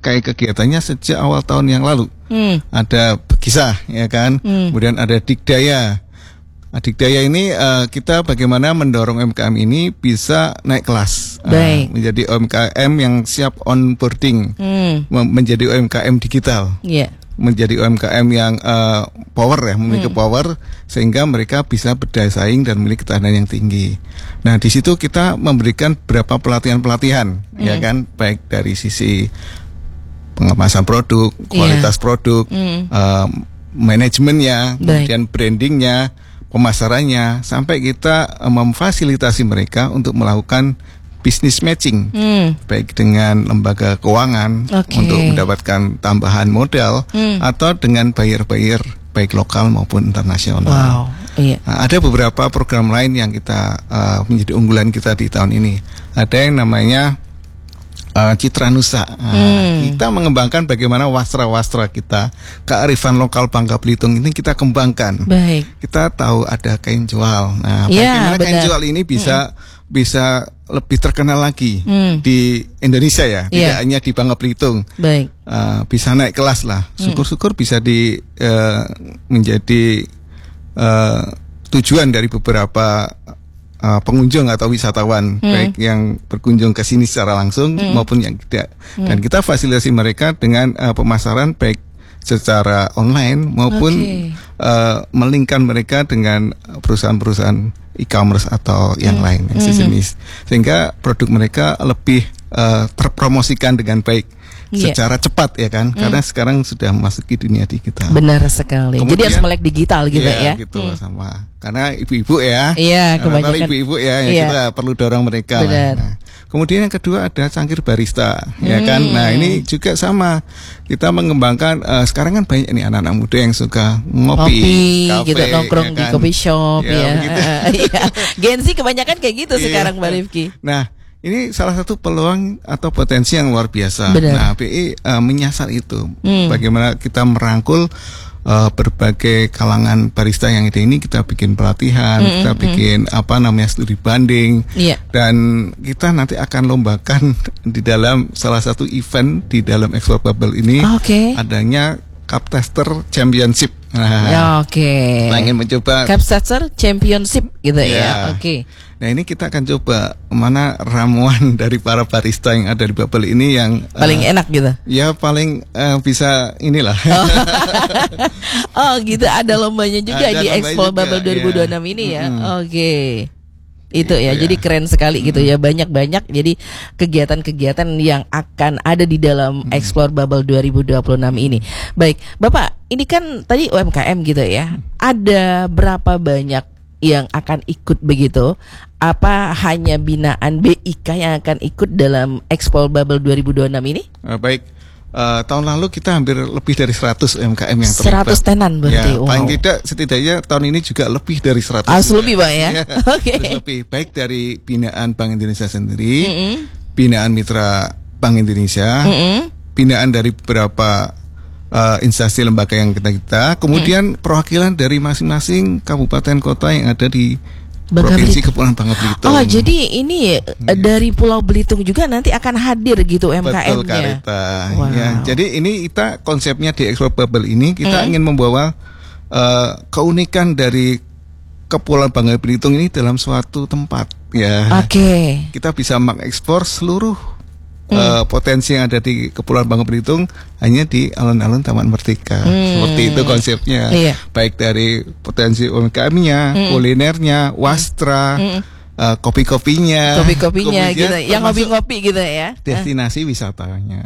merangkai kegiatannya sejak awal tahun yang lalu. Ada Bekisah, ya kan? Kemudian ada Dikdaya. Dikdaya ini kita bagaimana mendorong UMKM ini bisa naik kelas, menjadi UMKM yang siap onboarding, menjadi UMKM digital. Menjadi UMKM yang power ya, memiliki power sehingga mereka bisa berdaya saing dan memiliki ketahanan yang tinggi. Nah, di situ kita memberikan beberapa pelatihan, ya kan, baik dari sisi pengemasan produk, kualitas produk, manajemennya, kemudian brandingnya, pemasarannya, sampai kita memfasilitasi mereka untuk melakukan business matching, baik dengan lembaga keuangan untuk mendapatkan tambahan modal atau dengan buyer-buyer baik lokal maupun internasional. Nah, ada beberapa program lain yang kita menjadi unggulan kita di tahun ini. Ada yang namanya Citra Nusa. Kita mengembangkan bagaimana wastra-wastra kita, kearifan lokal Bangka Belitung ini kita kembangkan. Kita tahu ada kain jual. Nah, bagaimana kain jual ini bisa lebih terkenal lagi di Indonesia ya, tidak hanya di Bangka Belitung. Bisa naik kelas lah. Syukur-syukur bisa menjadi tujuan dari beberapa pengunjung atau wisatawan, baik yang berkunjung ke sini secara langsung maupun yang tidak. Dan kita fasilitasi mereka dengan pemasaran baik secara online maupun melingkan mereka dengan perusahaan-perusahaan e-commerce atau yang lain yang sejenis, sehingga produk mereka lebih terpromosikan dengan baik secara cepat, ya kan, karena sekarang sudah memasuki dunia digital. Benar sekali. Kemudian, jadi harus melek digital gitu ya. Gitu sama. Karena ibu-ibu ya. Kebanyakan ibu-ibu ya, kita perlu dorong mereka. Nah, kemudian yang kedua ada cangkir barista, ya kan. Nah, ini juga sama. Kita mengembangkan sekarang kan banyak nih anak-anak muda yang suka ngopi, kafe, gitu, nongkrong di coffee shop ya. Gen Z kebanyakan kayak gitu sekarang, Mbak Rifki. Nah, ini salah satu peluang atau potensi yang luar biasa. Nah, BI menyasar itu. Bagaimana kita merangkul berbagai kalangan barista yang ini, kita bikin pelatihan, kita bikin studi banding, dan kita nanti akan lombakan di dalam salah satu event di dalam Explore Bubble ini adanya Cup Tester Championship. Kita ingin mencoba Cup Tester Championship gitu ya. Nah, ini kita akan coba mana ramuan dari para barista yang ada di Bubble ini yang paling enak gitu. Ya, paling bisa inilah. Gitu, ada lombanya juga di Expo Bubble 2026 ini ya. Itu ya, jadi keren sekali gitu ya, banyak-banyak jadi kegiatan-kegiatan yang akan ada di dalam Explore Bubble 2026 ini. Baik, Bapak, ini kan tadi UMKM gitu ya. Ada berapa banyak yang akan ikut begitu? Apa hanya binaan BIK yang akan ikut dalam Explore Bubble 2026 ini? Baik. Tahun lalu kita hampir lebih dari 100 UMKM yang terlibat. 100 tenan berarti. Paling tidak setidaknya tahun ini juga lebih dari 100. Lebih Pak ya. Lebih baik dari binaan Bank Indonesia sendiri, binaan mitra Bank Indonesia, binaan dari beberapa instansi lembaga yang kita, kemudian perwakilan dari masing-masing kabupaten kota yang ada di Provinsi Kepulauan Bangka Belitung. Jadi ini dari Pulau Belitung juga nanti akan hadir gitu UMKM-nya. Betul, Karita. Jadi ini kita konsepnya di Explore Bubble ini kita ingin membawa keunikan dari Kepulauan Bangka Belitung ini dalam suatu tempat ya. Kita bisa mengekspor seluruh potensi yang ada di Kepulauan Bangka Belitung hanya di alun-alun Taman Merdeka. Seperti itu konsepnya. Baik dari potensi UMKM-nya, kulinernya, wastra, kopi-kopinya gitu, yang ngopi-ngopi gitu ya. Destinasi wisatanya.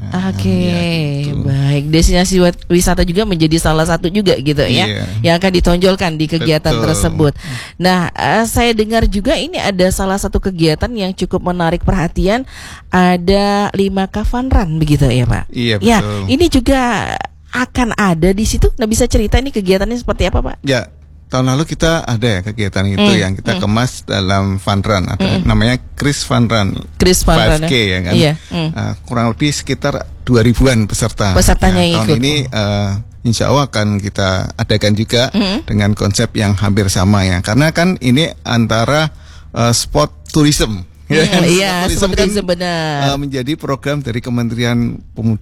Baik, destinasi wisata juga menjadi salah satu juga gitu ya, yang akan ditonjolkan di kegiatan tersebut. Nah, saya dengar juga ini ada salah satu kegiatan yang cukup menarik perhatian, ada 5K Fun Run begitu ya Pak? Iya, betul. Ini juga akan ada di situ. Nah, bisa cerita ini kegiatannya seperti apa Pak? Ya. Tahun lalu kita ada ya kegiatan itu yang kita kemas dalam Fun Run, namanya Kris Fun Run, 5K ya kan. Kurang lebih sekitar 2000-an pesertanya ikut. Tahun ini insya Allah akan kita adakan juga dengan konsep yang hampir sama ya, karena kan ini antara sport tourism. Sport tourism benar. Menjadi program dari Kementerian Pemuda Olahraga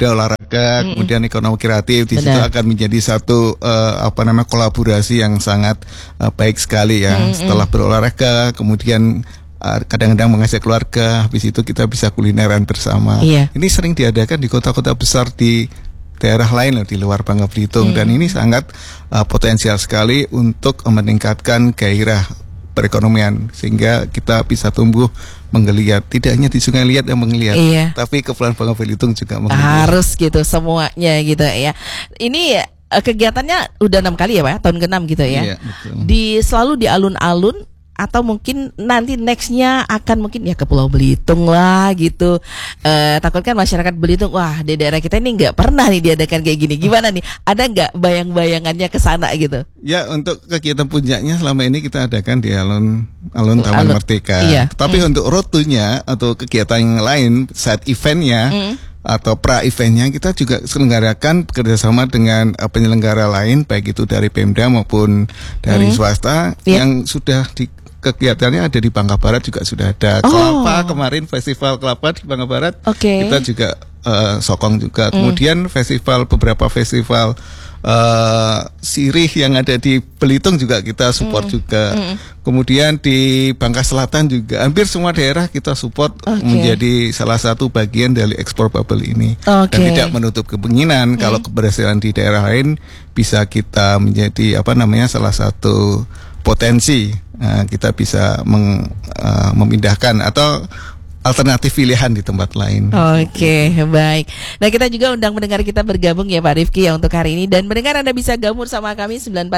olahraga, kemudian ekonomi kreatif. Di situ akan menjadi satu kolaborasi yang sangat baik sekali ya. Setelah berolahraga, kemudian kadang-kadang mengajak keluarga, habis itu kita bisa kulineran bersama. Ini sering diadakan di kota-kota besar di daerah lain loh, di luar Bangka Belitung, dan ini sangat potensial sekali untuk meningkatkan gairah perekonomian sehingga kita bisa tumbuh menggeliat, tidak hanya di Sungai Liat yang menggeliat, tapi Kepulauan Bangka Belitung juga menggeliat. Harus gitu semuanya gitu ya. Ini kegiatannya udah 6 kali ya Pak, tahun ke-6 gitu ya. Iya, betul. Selalu di alun-alun, atau mungkin nanti nextnya akan mungkin ya ke Pulau Belitung lah gitu. Takut kan masyarakat Belitung, wah di daerah kita ini nggak pernah nih diadakan kayak gini. Gimana nih? Ada nggak bayang-bayangannya ke sana gitu? Ya, untuk kegiatan puncaknya selama ini kita adakan di alun Taman Merdeka. Tapi untuk rotunya atau kegiatan yang lain, side eventnya atau pra eventnya, kita juga selenggarakan bekerjasama dengan penyelenggara lain, baik itu dari Pemda maupun dari swasta yang sudah kegiatannya ada di Bangka Barat juga sudah ada. Kelapa kemarin, festival kelapa di Bangka Barat, kita juga sokong juga. Kemudian beberapa festival sirih yang ada di Belitung juga kita support juga. Kemudian di Bangka Selatan juga hampir semua daerah kita support menjadi salah satu bagian dari ekspor bubble ini. Dan tidak menutup kemungkinan kalau keberhasilan di daerah lain bisa kita menjadi salah satu potensi kita bisa memindahkan atau alternatif pilihan di tempat lain. Oke, baik. Nah, kita juga undang pendengar kita bergabung ya Pak Rifki ya untuk hari ini. Dan pendengar Anda bisa gabung sama kami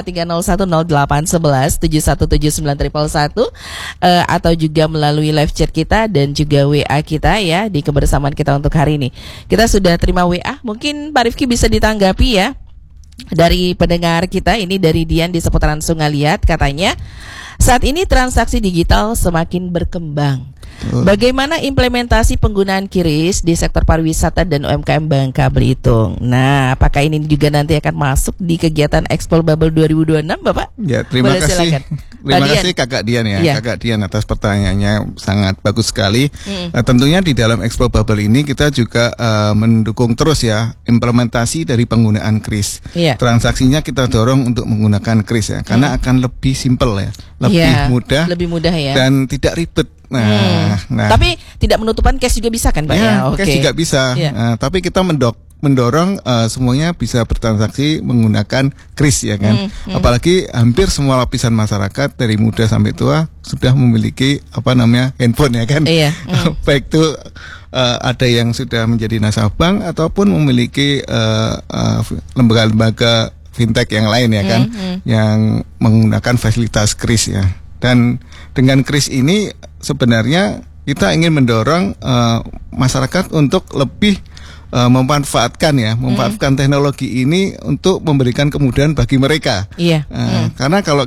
943010811 atau juga melalui live chat kita dan juga WA kita ya di kebersamaan kita untuk hari ini. Kita sudah terima WA, mungkin Pak Rifki bisa ditanggapi ya dari pendengar kita. Ini dari Dian di seputaran Sungai Liat, katanya saat ini transaksi digital semakin berkembang. Bagaimana implementasi penggunaan QRIS di sektor pariwisata dan UMKM Bangka Belitung? Nah, apakah ini juga nanti akan masuk di kegiatan Expo Bubble 2026, Bapak? Ya, terima kasih. Terima kasih Kakak Dian ya. Kakak Dian atas pertanyaannya, sangat bagus sekali. Tentunya di dalam Expo Bubble ini kita juga mendukung terus ya implementasi dari penggunaan QRIS. Transaksinya kita dorong untuk menggunakan QRIS ya, karena akan lebih simpel ya, lebih mudah ya, dan tidak ribet. Nah, tapi tidak menutupan cash juga bisa kan Pak ya? Cash juga bisa. Tapi kita mendorong semuanya bisa bertransaksi menggunakan QRIS ya kan. Apalagi hampir semua lapisan masyarakat dari muda sampai tua sudah memiliki handphone ya kan. Baik itu ada yang sudah menjadi nasabah ataupun memiliki lembaga-lembaga fintech yang lain ya kan, yang menggunakan fasilitas QRIS ya. Dan dengan QRIS ini sebenarnya kita ingin mendorong masyarakat untuk lebih memanfaatkan teknologi ini untuk memberikan kemudahan bagi mereka. Karena kalau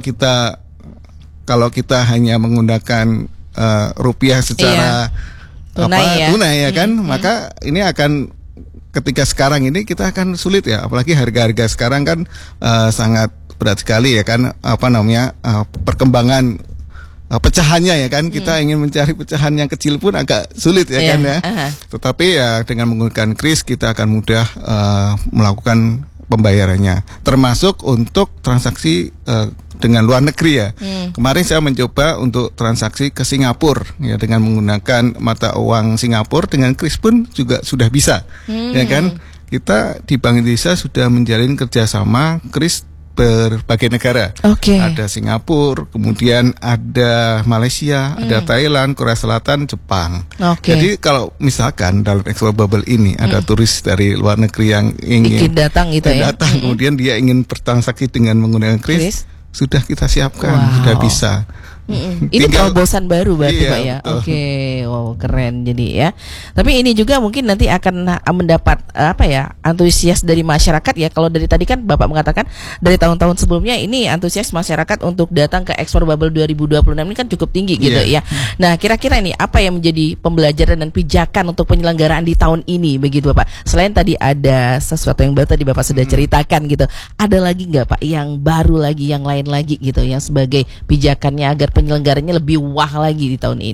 kita hanya menggunakan rupiah secara tunai ya kan, maka ini akan, ketika sekarang ini kita akan sulit ya, apalagi harga-harga sekarang kan sangat berat sekali ya kan, perkembangan pecahannya ya kan, kita ingin mencari pecahan yang kecil pun agak sulit ya kan ya. Tetapi ya dengan menggunakan QRIS kita akan mudah melakukan pembayarannya, termasuk untuk transaksi dengan luar negeri ya. Kemarin saya mencoba untuk transaksi ke Singapura ya, dengan menggunakan mata uang Singapura dengan QRIS pun juga sudah bisa ya kan. Kita di Bank Indonesia sudah menjalin kerjasama QRIS berbagai negara. Ada Singapura, kemudian ada Malaysia, ada Thailand, Korea Selatan, Jepang. Jadi kalau misalkan dalam Expo Bubble ini ada turis dari luar negeri yang ingin datang kemudian dia ingin bertransaksi dengan menggunakan QRIS, sudah kita siapkan, sudah bisa. Ini terobosan baru berarti Pak ya. Wow, keren jadi ya. Tapi ini juga mungkin nanti akan mendapat antusias dari masyarakat ya. Kalau dari tadi kan Bapak mengatakan dari tahun-tahun sebelumnya ini antusias masyarakat untuk datang ke Expo Bubble 2026 ini kan cukup tinggi gitu ya. Nah, kira-kira ini apa yang menjadi pembelajaran dan pijakan untuk penyelenggaraan di tahun ini begitu Bapak? Selain tadi ada sesuatu yang baru tadi Bapak sudah ceritakan gitu, ada lagi nggak Pak yang baru lagi, yang lain lagi gitu, yang sebagai pijakannya agar penyelenggaranya lebih wah lagi di tahun ini?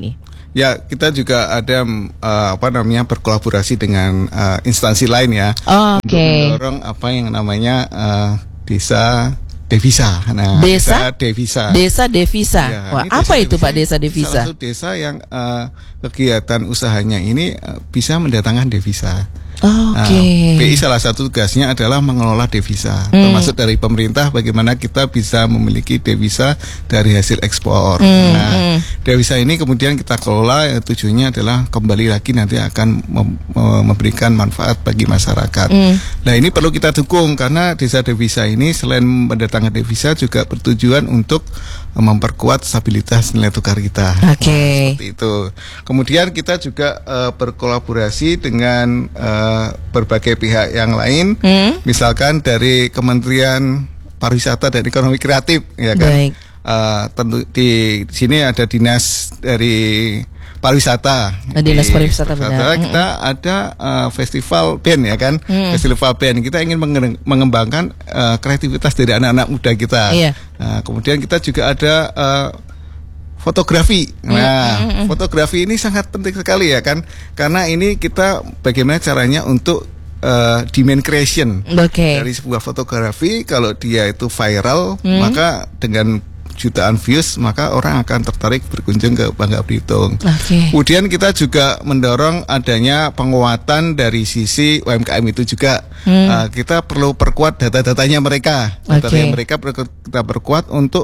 Ya, kita juga ada berkolaborasi dengan instansi lain ya, untuk mendorong apa yang namanya desa devisa. Nah, desa devisa. Ya, wah, apa itu Pak desa devisa? Salah satu desa yang kegiatan usahanya ini bisa mendatangkan devisa. BI salah satu tugasnya adalah mengelola devisa, termasuk dari pemerintah bagaimana kita bisa memiliki devisa dari hasil ekspor. Devisa ini kemudian kita kelola, tujuannya adalah kembali lagi nanti akan memberikan manfaat bagi masyarakat. Nah, ini perlu kita dukung karena desa devisa ini selain mendatangkan devisa juga bertujuan untuk memperkuat stabilitas nilai tukar kita. Seperti itu. Kemudian kita juga berkolaborasi dengan berbagai pihak yang lain, misalkan dari Kementerian Pariwisata dan Ekonomi Kreatif, ya kan. Tentu di sini ada dinas dari pariwisata. Dinas pariwisata benar. Kita ada festival band, ya kan. Festival band kita ingin mengembangkan kreativitas dari anak-anak muda kita. Kemudian kita juga ada fotografi. Nah, fotografi ini sangat penting sekali, ya kan, karena ini kita bagaimana caranya untuk demand creation dari sebuah fotografi. Kalau dia itu viral, maka dengan jutaan views, maka orang akan tertarik berkunjung ke Bangka Belitung. Kemudian kita juga mendorong adanya penguatan dari sisi UMKM itu juga. Kita perlu perkuat data-datanya mereka. Datanya mereka kita perkuat untuk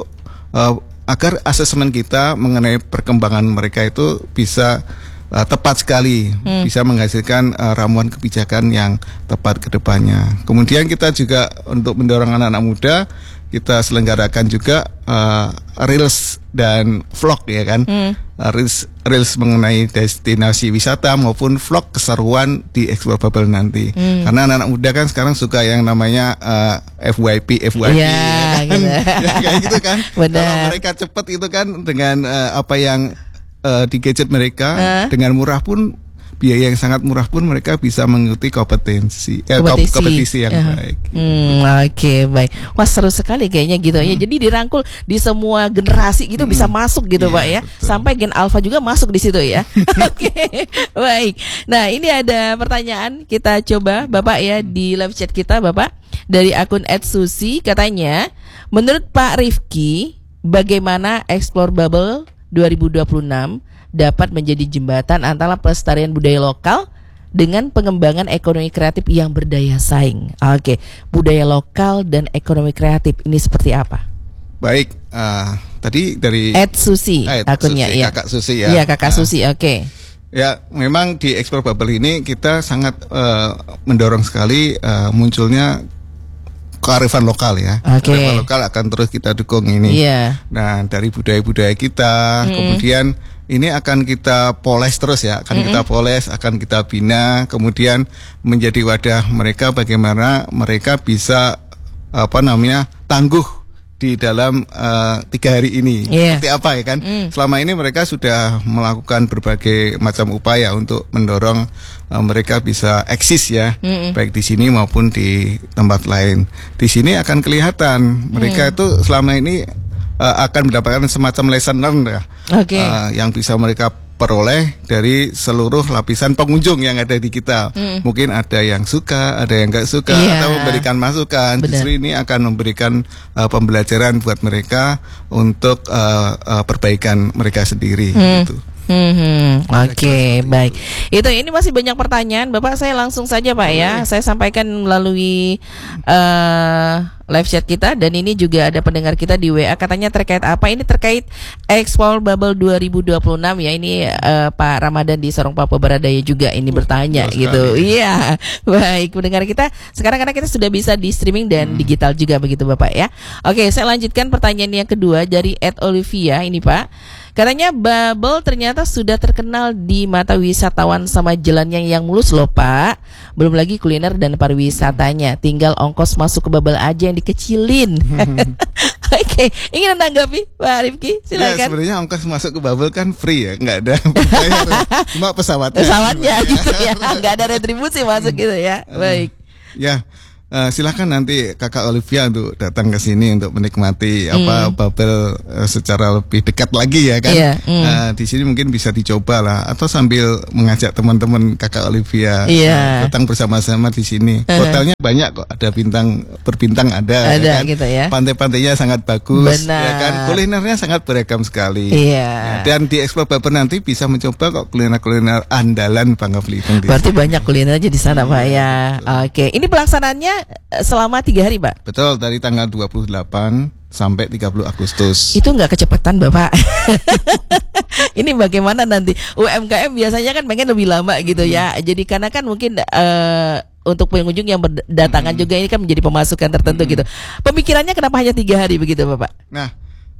agar asesmen kita mengenai perkembangan mereka itu bisa tepat sekali, bisa menghasilkan ramuan kebijakan yang tepat ke depannya. Kemudian kita juga untuk mendorong anak-anak muda, kita selenggarakan juga reels dan vlog, ya kan. Reels mengenai destinasi wisata maupun vlog keseruan di Explore Bubble nanti. Karena anak-anak muda kan sekarang suka yang namanya FYP, ya kan? Ya, kayak gitu kan. Kalau mereka cepat itu kan dengan apa yang di gadget mereka, dengan murah pun, biaya yang sangat murah pun mereka bisa mengikuti kompetisi yang baik. Baik. Wah, seru sekali kayaknya gitu ya. Jadi dirangkul di semua generasi gitu, bisa masuk gitu, Pak ya. Betul. Sampai gen alpha juga masuk di situ ya. Baik. Nah, ini ada pertanyaan, kita coba Bapak ya di live chat kita, Bapak, dari akun @susi. Katanya, menurut Pak Rifki, bagaimana Explore Bubble 2026 dapat menjadi jembatan antara pelestarian budaya lokal dengan pengembangan ekonomi kreatif yang berdaya saing. Budaya lokal dan ekonomi kreatif ini seperti apa? Baik, tadi dari @susi akunnya, Susi, ya. Kakak Susi ya. Iya, Kakak Susi. Ya, memang di Explore Bubble ini kita sangat mendorong sekali munculnya kearifan lokal ya. Kearifan lokal akan terus kita dukung ini. Nah, dari budaya-budaya kita, kemudian ini akan kita poles terus ya, kita poles, akan kita bina, kemudian menjadi wadah mereka bagaimana mereka bisa tangguh di dalam 3 hari ini. Seperti apa, ya kan? Selama ini mereka sudah melakukan berbagai macam upaya untuk mendorong mereka bisa eksis ya, baik di sini maupun di tempat lain. Di sini akan kelihatan mereka itu selama ini akan mendapatkan semacam lesson learn ya, yang bisa mereka peroleh dari seluruh lapisan pengunjung yang ada di kita. Mungkin ada yang suka, ada yang nggak suka, atau memberikan masukan. Justru ini akan memberikan pembelajaran buat mereka untuk perbaikan mereka sendiri. Gitu. Baik. Itu ini masih banyak pertanyaan, Bapak. Saya langsung saja, Pak ya. Saya sampaikan melalui live chat kita, dan ini juga ada pendengar kita di WA, katanya terkait apa? Ini terkait Explore Bubble 2026 ya. Ini Pak Ramadan di Sorong Papua Baradaya juga ini bertanya gitu. Iya. Baik, pendengar kita sekarang karena kita sudah bisa di streaming dan digital juga begitu, Bapak ya. Saya lanjutkan pertanyaan yang kedua dari @Olivia ini, Pak. Katanya Bubble ternyata sudah terkenal di mata wisatawan sama jalannya yang mulus loh, Pak. Belum lagi kuliner dan pariwisatanya. Tinggal ongkos masuk ke Bubble aja yang dikecilin. Ingin menanggapi Pak Rifki? Silakan. Ya, sebenarnya ongkos masuk ke Bubble kan free ya, nggak ada cuma pesawatnya gitu ya, nggak ada retribusi masuk gitu ya. Baik. Ya, Silakan nanti Kakak Olivia untuk datang ke sini untuk menikmati bubble secara lebih dekat lagi ya kan. Di sini mungkin bisa dicoba lah, atau sambil mengajak teman-teman Kakak Olivia datang bersama-sama di sini. Hotelnya banyak kok, ada berbintang ada ya kan? Gitu ya. Pantai-pantainya sangat bagus. Benar. Ya kan, kulinernya sangat beragam sekali. Dan di Explore Bubble nanti bisa mencoba kok kuliner-kuliner andalan Bangka Belitung. Berarti banyak kuliner aja di sana Pak ya. Oke, ini pelaksanaannya selama 3 hari Pak? Betul, dari tanggal 28 sampai 30 Agustus. Itu nggak kecepatan Bapak? Ini bagaimana nanti? UMKM biasanya kan pengen lebih lama gitu ya. Jadi karena kan mungkin untuk pengunjung yang berdatangan juga ini kan menjadi pemasukan tertentu gitu. Pemikirannya kenapa hanya 3 hari begitu Bapak? Nah,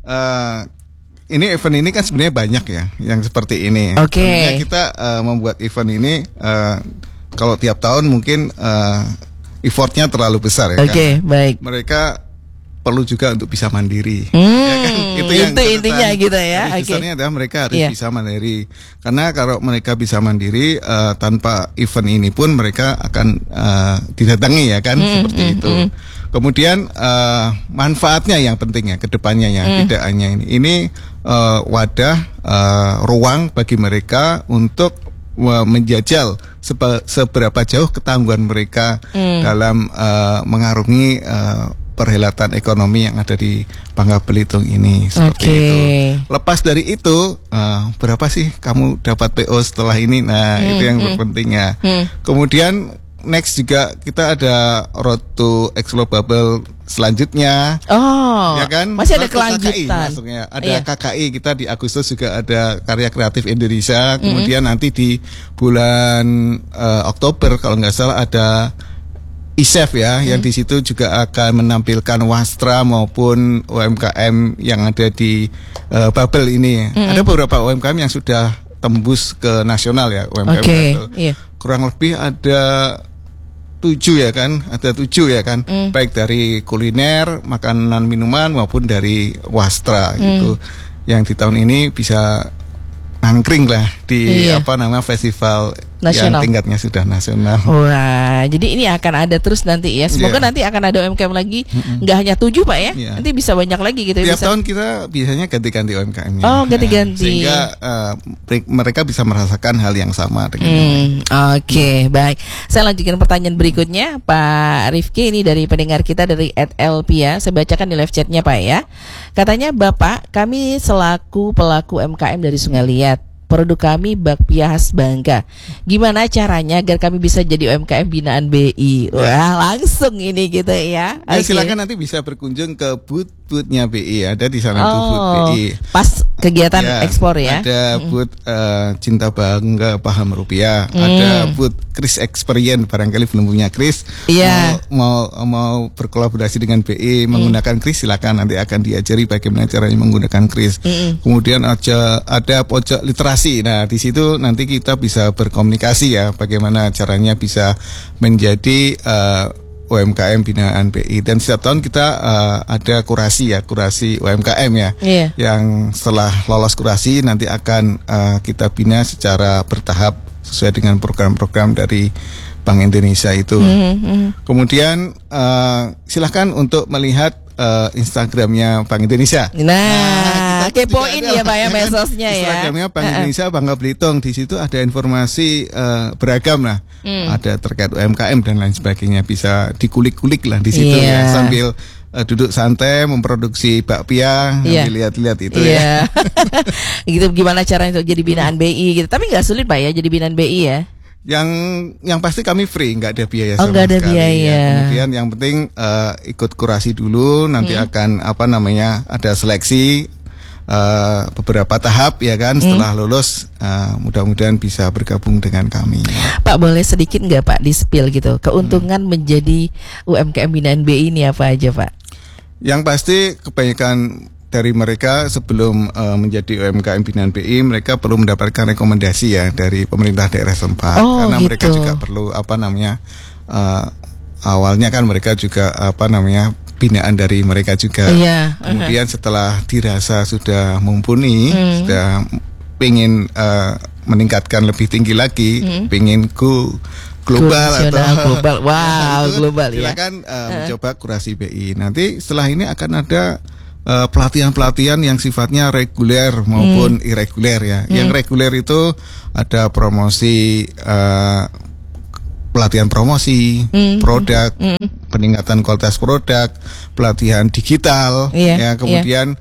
ini event ini kan sebenarnya banyak ya yang seperti ini. Oke. Kita membuat event ini kalau tiap tahun mungkin effortnya terlalu besar ya kan. Baik. Mereka perlu juga untuk bisa mandiri. Ya kan? Itu intinya gitu ya. Besarnya adalah mereka harus bisa mandiri. Karena kalau mereka bisa mandiri tanpa event ini pun mereka akan didatangi ya kan, seperti itu. Kemudian manfaatnya yang penting ya kedepannya ya, tidak hanya ini wadah ruang bagi mereka untuk menjajal seberapa jauh ketangguhan mereka dalam mengarungi perhelatan ekonomi yang ada di Bangka Belitung ini, seperti itu. Lepas dari itu, berapa sih kamu dapat PO setelah ini? Nah, itu yang terpentingnya. Kemudian next juga kita ada Road to Explore Bubble selanjutnya. Ya kan? Masih ada kelanjutan. KKI, ada KKI, kita di Agustus juga ada Karya Kreatif Indonesia. Kemudian nanti di bulan Oktober kalau nggak salah ada ISEF ya, yang di situ juga akan menampilkan wastra maupun UMKM yang ada di Bubble ini. Ada beberapa UMKM yang sudah tembus ke nasional ya, UMKM Bubble. Kurang lebih ada 7 ya kan, baik dari kuliner, makanan, minuman maupun dari wastra gitu. Yang di tahun ini bisa nangkring lah di festival nasional. Yang tingkatnya sudah nasional. Wah, jadi ini akan ada terus nanti ya. Semoga nanti akan ada UMKM lagi. Nggak hanya 7 Pak ya. Nanti bisa banyak lagi gitu. Tiap tahun kita biasanya ganti-ganti UMKM-nya. Ganti-ganti. Sehingga mereka bisa merasakan hal yang sama dengan Oke, baik. Saya lanjutkan pertanyaan berikutnya, Pak Rifki, ini dari pendengar kita dari @lpia. Saya bacakan di live chatnya Pak ya. Katanya, Bapak, kami selaku pelaku UMKM dari Sungai Liat, produk kami bakpia khas Bangka. Gimana caranya agar kami bisa jadi UMKM binaan BI? Wah, langsung ini gitu ya. Silakan nanti bisa berkunjung ke booth-nya BI. Ada di sana tuh booth BI. Pas kegiatan ekspor ya. Ada booth Cinta Bangga Paham Rupiah. Ada booth Kris Experience, barangkali belum punya Kris. Mau berkolaborasi dengan BI menggunakan Kris, silakan, nanti akan diajari bagaimana caranya menggunakan Kris. Kemudian ada pojok literasi. Nah, di situ nanti kita bisa berkomunikasi ya, bagaimana caranya bisa menjadi UMKM binaan BI. Dan setiap tahun kita ada kurasi UMKM ya, yang setelah lolos kurasi nanti akan kita bina secara bertahap sesuai dengan program-program dari Bank Indonesia itu. Kemudian silahkan untuk melihat Instagramnya Bank Indonesia. Nah, kepoin ya Pak ya medsosnya ya. Instagramnya Bank Indonesia Bangka Belitung. Di situ ada informasi beragam lah. Ada terkait UMKM dan lain sebagainya. Bisa dikulik-kulik lah di situ ya, sambil duduk santai memproduksi bakpia, lihat-lihat itu ya. Gitu, gimana caranya untuk jadi binaan BI gitu. Tapi nggak sulit Pak ya jadi binaan BI ya. Yang pasti kami free, nggak ada biaya sama nggak ada sekali. Biaya. Ya. Kemudian yang penting ikut kurasi dulu, nanti akan ada seleksi beberapa tahap ya kan. Setelah lulus mudah-mudahan bisa bergabung dengan kami. Pak, boleh sedikit nggak Pak di-spill gitu keuntungan menjadi UMKM binaan BI ini apa aja Pak? Yang pasti kebanyakan dari mereka sebelum menjadi UMKM binaan BI, mereka perlu mendapatkan rekomendasi ya dari pemerintah daerah setempat. Karena mereka juga perlu awalnya kan mereka juga binaan dari mereka juga. Kemudian setelah dirasa sudah mumpuni, sudah pengen meningkatkan lebih tinggi lagi, pengen go global atau global. Wow, global ya. Silakan mencoba Kurasi BI. Nanti setelah ini akan ada pelatihan-pelatihan yang sifatnya reguler maupun irreguler ya. Yang reguler itu ada promosi, pelatihan promosi produk, peningkatan kualitas produk, pelatihan digital, ya, kemudian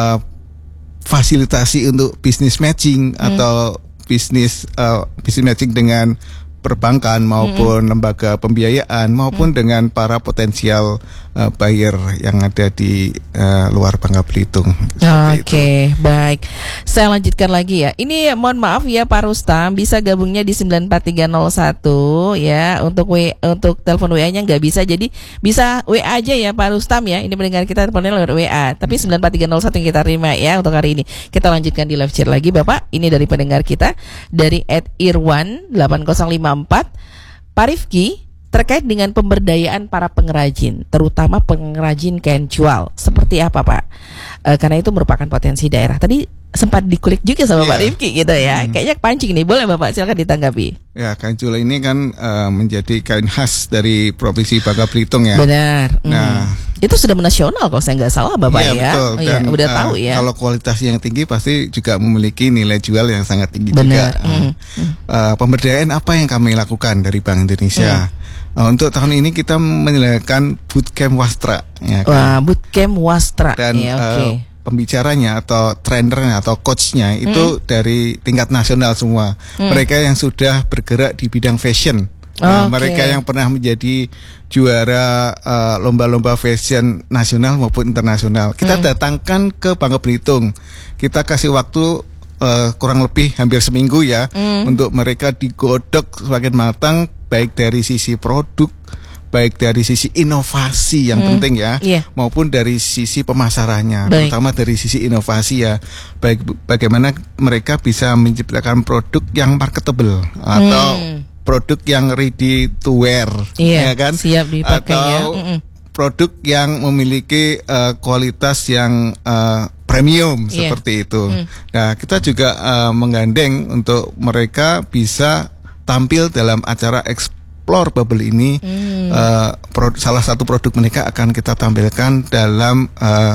fasilitasi untuk business matching atau business matching dengan perbankan maupun lembaga pembiayaan maupun dengan para potensial buyer yang ada di luar Bangka Belitung. Oke, baik. Saya lanjutkan lagi ya. Ini mohon maaf ya Pak Rustam, bisa gabungnya di 94301 ya. Untuk telepon WA-nya nggak bisa, jadi bisa WA aja ya Pak Rustam ya. Ini mendengar kita teleponnya lewat WA. Tapi 94301 yang kita terima ya untuk hari ini. Kita lanjutkan di live chat lagi Bapak. Ini dari pendengar kita dari @irwan8054. Pak Rifki, terkait dengan pemberdayaan para pengrajin, terutama pengrajin kain cual, seperti apa Pak? Karena itu merupakan potensi daerah. Tadi sempat dikulik juga sama Pak Rifki gitu ya. Kayaknya pancing nih, boleh Bapak silakan ditanggapi. Ya, kain cual ini kan menjadi kain khas dari Provinsi Bangka Belitung ya. Benar. Nah, itu sudah menasional kalau saya nggak salah Bapak ya. Betul. Dan udah tahu ya. Kalau kualitas yang tinggi pasti juga memiliki nilai jual yang sangat tinggi juga. Pemberdayaan apa yang kami lakukan dari Bank Indonesia? Untuk tahun ini kita menyelenggarakan bootcamp wastra. Ya, kan? Wah, bootcamp wastra. Dan pembicaranya atau trainernya atau coachnya itu dari tingkat nasional semua. Mereka yang sudah bergerak di bidang fashion. Mereka yang pernah menjadi juara lomba-lomba fashion nasional maupun internasional. Kita datangkan ke Bangka Belitung. Kita kasih waktu kurang lebih hampir seminggu ya untuk mereka digodok semakin matang, baik dari sisi produk, baik dari sisi inovasi yang penting ya, maupun dari sisi pemasarannya, terutama dari sisi inovasi ya, baik bagaimana mereka bisa menciptakan produk yang marketable atau produk yang ready to wear, ya kan, siap dipakai atau produk yang memiliki kualitas yang premium seperti itu. Nah, kita juga menggandeng untuk mereka bisa tampil dalam acara Explore Bubble ini. Salah satu produk mereka akan kita tampilkan dalam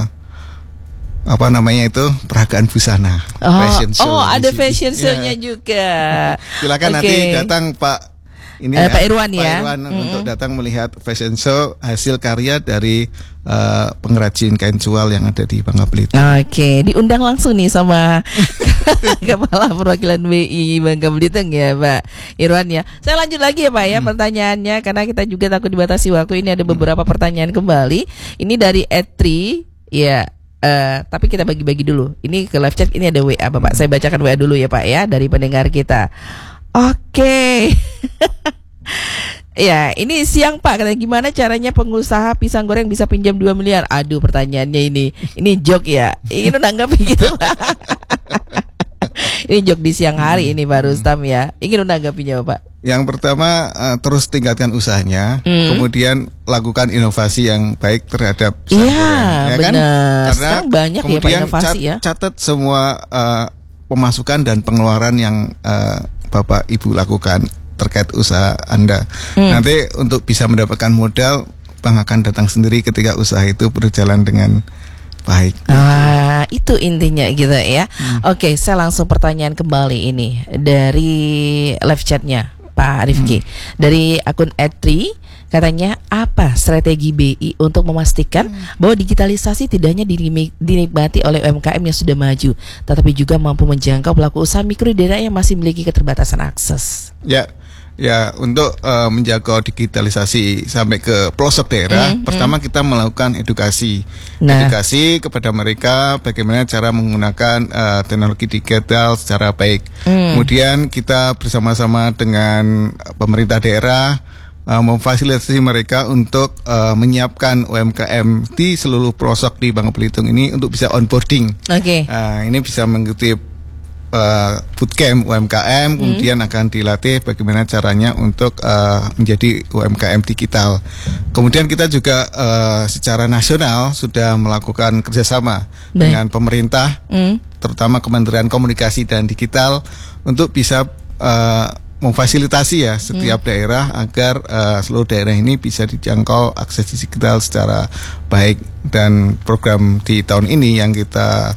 apa namanya itu, peragaan busana, fashion show. Ada fashion show-nya juga. Silakan nanti datang Pak Pak Irwan ya. Pak Irwan untuk datang melihat fashion show hasil karya dari pengrajin kain cual yang ada di Bangka Belitung. Oke, diundang langsung nih sama Kepala Perwakilan BI Bangka Belitung ya Pak Irwan ya. Saya lanjut lagi ya Pak ya pertanyaannya, karena kita juga takut dibatasi waktu. Ini ada beberapa pertanyaan kembali. Ini dari Etri ya. Tapi kita bagi-bagi dulu. Ini ke live chat, ini ada WA Bapak. Saya bacakan WA dulu ya Pak ya dari pendengar kita. Oke. Ya, ini siang Pak, katanya gimana caranya pengusaha pisang goreng bisa pinjam 2 miliar? Aduh, pertanyaannya ini joke ya. Ingin menanggapi gitu. Ini joke di siang hari ini Pak Rustam ya. Ingin menanggapinya Pak? Yang pertama, terus tingkatkan usahanya, kemudian lakukan inovasi yang baik terhadap pisang goreng, ya kan? Karena sekarang banyak ya Pak inovasi ya. Catat semua pemasukan dan pengeluaran yang Bapak Ibu lakukan terkait usaha Anda. Nanti untuk bisa mendapatkan modal, Bank akan datang sendiri ketika usaha itu berjalan dengan baik. Itu intinya gitu ya. Oke, saya langsung pertanyaan kembali ini dari live chatnya Pak Rifki dari akun Etri. Katanya, apa strategi BI untuk memastikan bahwa digitalisasi tidak hanya dinikmati oleh UMKM yang sudah maju, tetapi juga mampu menjangkau pelaku usaha mikro di daerah yang masih memiliki keterbatasan akses? Ya, untuk menjaga digitalisasi sampai ke pelosok daerah, pertama kita melakukan edukasi kepada mereka bagaimana cara menggunakan teknologi digital secara baik. Kemudian kita bersama-sama dengan pemerintah daerah memfasilitasi mereka untuk menyiapkan UMKM di seluruh pelosok di Bangka Belitung ini untuk bisa onboarding. Ini bisa mengikuti bootcamp UMKM, kemudian akan dilatih bagaimana caranya untuk menjadi UMKM digital. Kemudian kita juga secara nasional sudah melakukan kerjasama dengan pemerintah, terutama Kementerian Komunikasi dan Digital, untuk bisa memfasilitasi ya setiap daerah agar seluruh daerah ini bisa dijangkau akses digital secara baik. Dan program di tahun ini yang kita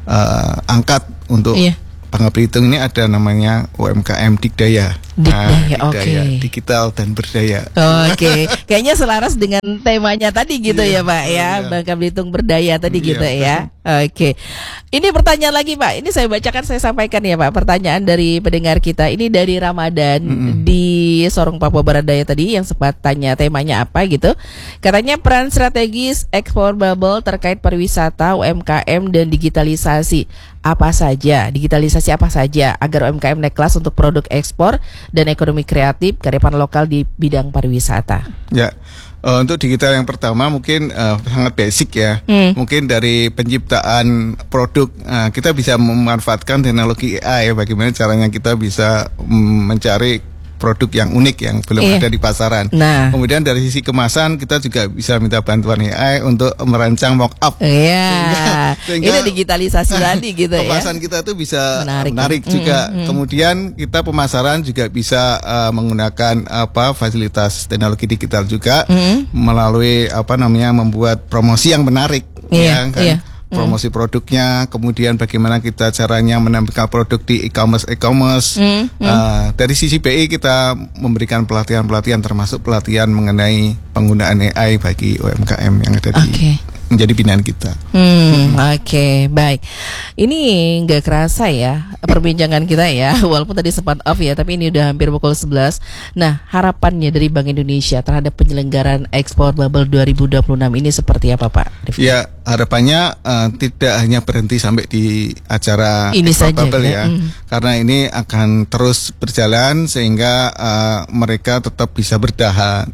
angkat untuk Bangka Belitung ini ada namanya UMKM Dikdaya. Dikdaya, digital dan berdaya. Oke. Kayaknya selaras dengan temanya tadi gitu ya Pak ya. Bangka Belitung berdaya tadi gitu ya. Oke. Ini pertanyaan lagi Pak. Ini saya bacakan, saya sampaikan ya Pak. Pertanyaan dari pendengar kita. Ini dari Ramadan di Sorong Papua Barat Daya tadi yang sempat tanya temanya apa gitu. Katanya peran strategis ekspor bubble terkait pariwisata, UMKM dan digitalisasi apa saja, digitalisasi apa saja agar UMKM naik kelas untuk produk ekspor dan ekonomi kreatif kearifan lokal di bidang pariwisata. Ya, untuk digital yang pertama mungkin sangat basic ya. Mungkin dari penciptaan produk kita bisa memanfaatkan teknologi AI. Bagaimana caranya kita bisa mencari produk yang unik yang belum ada di pasaran. Kemudian dari sisi kemasan kita juga bisa minta bantuan AI untuk merancang mock-up. Sehingga ini digitalisasi tadi gitu ya. Kemasan kita itu bisa menarik juga. Kemudian kita pemasaran juga bisa menggunakan fasilitas teknologi digital juga melalui membuat promosi yang menarik. Promosi produknya, kemudian bagaimana kita caranya menampilkan produk di e-commerce. Dari sisi BI kita memberikan pelatihan-pelatihan termasuk pelatihan mengenai penggunaan AI bagi UMKM yang ada di menjadi binaan kita. Oke, baik. Ini nggak kerasa ya perbincangan kita ya, walaupun tadi sempat off ya, tapi ini udah hampir pukul 11. Nah, harapannya dari Bank Indonesia terhadap penyelenggaraan Ekspor Bubble 2026 ini seperti apa Pak Rifki? Ya, harapannya tidak hanya berhenti sampai di acara ini Ekspor saja, Bubble ya, karena ini akan terus berjalan sehingga mereka tetap bisa berdaya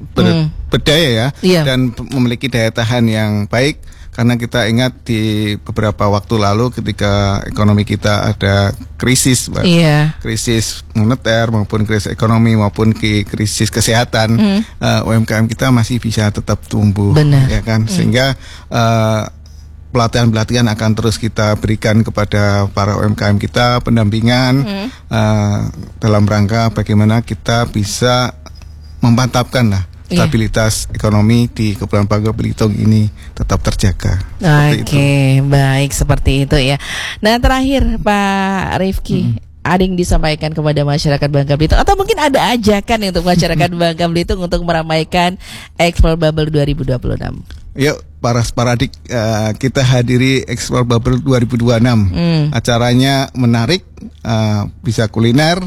ya, dan memiliki daya tahan yang baik. Karena kita ingat di beberapa waktu lalu ketika ekonomi kita ada krisis, krisis moneter maupun krisis ekonomi maupun krisis kesehatan, UMKM kita masih bisa tetap tumbuh, ya kan? Sehingga pelatihan-pelatihan akan terus kita berikan kepada para UMKM kita, pendampingan dalam rangka bagaimana kita bisa memantapkan stabilitas ekonomi di Kepulauan Bangka Belitung ini tetap terjaga. Oke, baik seperti itu ya. Nah, terakhir Pak Rifki, ada yang disampaikan kepada masyarakat Bangka Belitung atau mungkin ada ajakan untuk masyarakat Bangka Belitung untuk meramaikan Ekspor Bubble 2026? Yuk, para sparadik, kita hadiri Ekspor Bubble 2026. Acaranya menarik, bisa kuliner,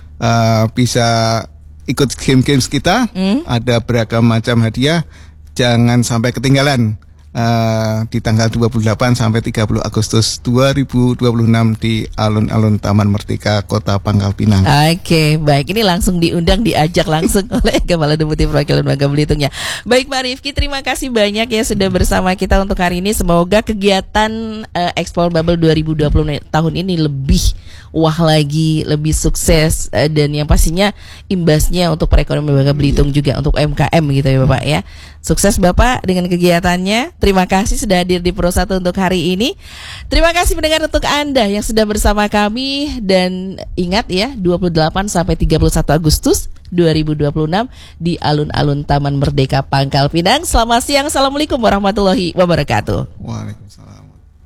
bisa ikut game-games kita, ada beragam macam hadiah. Jangan sampai ketinggalan di tanggal 28 sampai 30 Agustus 2026 di alun-alun Taman Merdeka Kota Pangkal Pinang. Oke, baik, ini langsung diundang, diajak langsung oleh Kepala Deputi Perwakilan Bangka Belitungnya. Baik Pak Rifki, terima kasih banyak ya sudah bersama kita untuk hari ini. Semoga kegiatan Ekspor Bubble 2020 tahun ini lebih wah lagi, lebih sukses, dan yang pastinya imbasnya untuk perekonomian Bangka Belitung juga untuk UMKM gitu ya Bapak ya. Sukses Bapak dengan kegiatannya. Terima kasih sudah hadir di Pro 1 untuk hari ini. Terima kasih mendengar untuk Anda yang sudah bersama kami, dan ingat ya 28 sampai 31 Agustus 2026 di alun-alun Taman Merdeka Pangkal Pinang. Selamat siang. Assalamualaikum warahmatullahi wabarakatuh. Waalaikumsalam.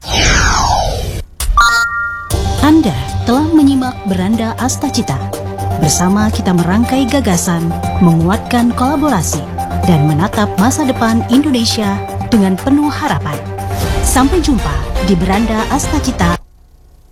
Anda telah menyimak Beranda Astacita. Bersama kita merangkai gagasan, menguatkan kolaborasi, dan menatap masa depan Indonesia dengan penuh harapan. Sampai jumpa di Beranda Astacita.